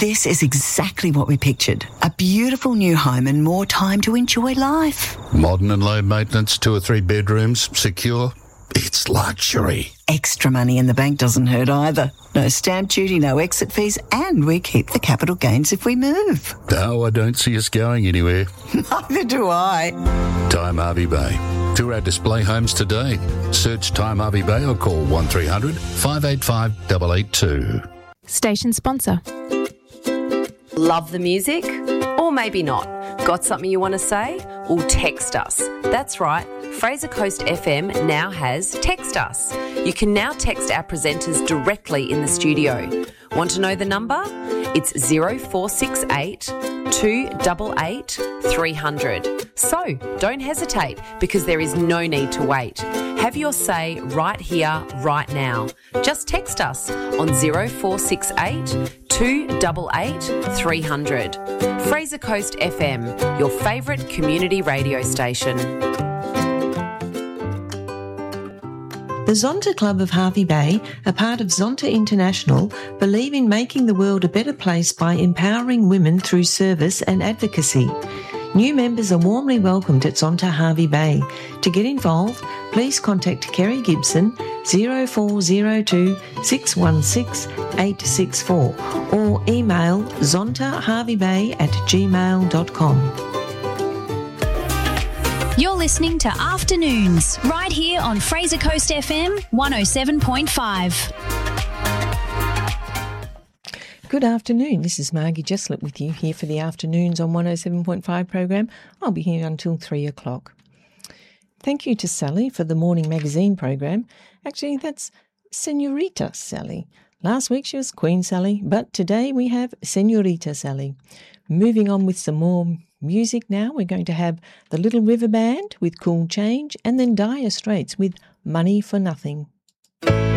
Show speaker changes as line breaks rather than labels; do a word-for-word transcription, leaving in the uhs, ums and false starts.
This is exactly what we pictured. A beautiful new home and more time to enjoy life.
Modern and low maintenance, two or three bedrooms, secure. It's luxury.
Extra money in the bank doesn't hurt either. No stamp duty, no exit fees, and we keep the capital gains if we move.
No, I don't see us going anywhere.
Neither do I.
Time Hervey Bay. Tour our display homes today. Search Time Hervey Bay or call one three hundred five eight five eight eight two.
Station sponsor.
Love the music? Or maybe not. Got something you want to say? Well, text us. That's right. Fraser Coast F M now has Text Us. You can now text our presenters directly in the studio. Want to know the number? It's zero four six eight two eight eight three hundred. So don't hesitate, because there is no need to wait. Have your say right here, right now. Just text us on zero four six eight two eight eight three hundred. Fraser Coast F M, your favourite community radio station.
The Zonta Club of Hervey Bay, a part of Zonta International, believe in making the world a better place by empowering women through service and advocacy. New members are warmly welcomed at Zonta Hervey Bay. To get involved, please contact Kerry Gibson zero four zero two six one six eight six four or email zontaharveybay at gmail dot com.
You're listening to Afternoons, right here on Fraser Coast F M one oh seven point five.
Good afternoon. This is Margie Jesslett with you here for the Afternoons on one oh seven point five program. I'll be here until three o'clock. Thank you to Sally for the morning magazine program. Actually, that's Senorita Sally. Last week she was Queen Sally, but today we have Senorita Sally. Moving on with some more music now, we're going to have the Little River Band with Cool Change and then Dire Straits with Money for Nothing.